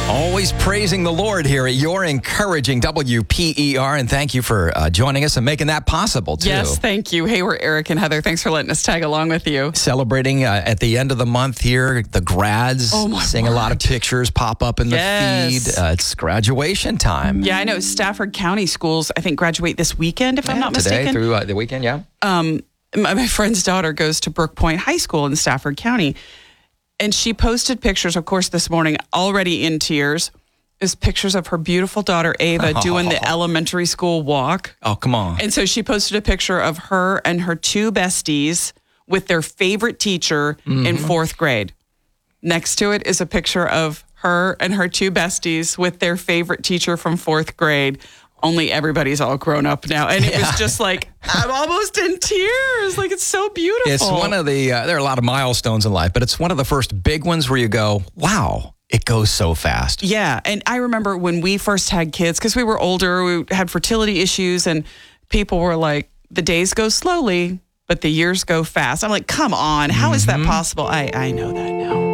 Always praising the Lord here at Your Encouraging WPER, and thank you for joining us and making that possible, too. Yes, thank you. Hey, we're Eric and Heather. Thanks for letting us tag along with you. Celebrating at the end of the month here, the grads. Seeing a lot of pictures pop up in the feed. It's graduation time. Yeah, I know. Stafford County schools, I think, graduate this weekend, if I'm not mistaken. Today through the weekend, yeah. My friend's daughter goes to Brook Point High School in Stafford County. And she posted pictures, of course, this morning, already in tears, is pictures of her beautiful daughter, Ava, doing the elementary school walk. Oh, come on. And so she posted a picture of her and her two besties with their favorite teacher in fourth grade. Next to it is a picture of her and her two besties with their favorite teacher from fourth grade. Only everybody's all grown up now. And it was just like, I'm almost in tears. Like, it's so beautiful. It's one of the, there are a lot of milestones in life, but it's one of the first big ones where you go, wow, it goes so fast. Yeah. And I remember when we first had kids, because we were older, we had fertility issues, and people were like, the days go slowly, but the years go fast. I'm like, come on, how is that possible? I know that now.